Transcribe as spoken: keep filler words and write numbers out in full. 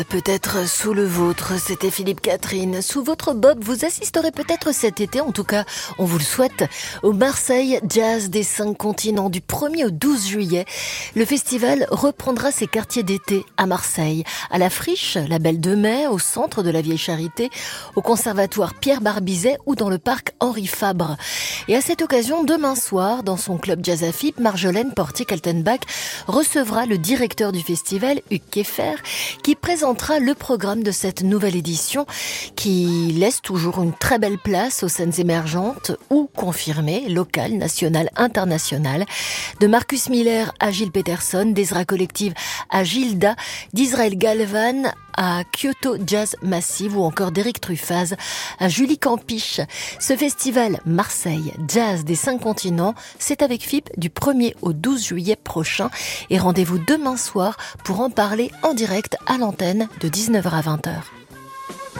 Peut-être sous le vôtre, c'était Philippe Catherine. Sous votre bob, vous assisterez peut-être cet été, en tout cas, on vous le souhaite, au Marseille Jazz des cinq continents du premier au douze juillet. Le festival reprendra ses quartiers d'été à Marseille, à la Friche, la Belle de Mai, au centre de la Vieille Charité, au conservatoire Pierre Barbizet ou dans le parc Henri Fabre. Et à cette occasion, demain soir, dans son club Jazz à Fippe, Marjolaine Portier-Kaltenbach recevra le directeur du festival, Hugues Keffer, qui présentera le programme de cette nouvelle édition qui laisse toujours une très belle place aux scènes émergentes ou confirmées, locales, nationales, internationales, de Marcus Miller à Gilles Peterson, d'Ezra Collective à Gilda, d'Israël Galvan à Kyoto Jazz Massive ou encore d'Éric Truffaz à Julie Campiche. Ce festival Marseille Jazz des cinq continents, c'est avec Fippe du premier au douze juillet prochain et rendez-vous demain soir pour en parler en direct à l'antenne de dix-neuf heures à vingt heures.